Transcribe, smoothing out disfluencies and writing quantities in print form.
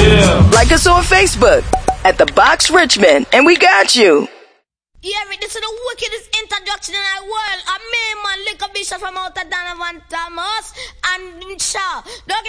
Like us on Facebook at The Box Richmond, and we got you. Yeah, this is the wickedest introduction in the world. A man, Liquor Bishop from out of Donovan Thomas and Shaw. Don't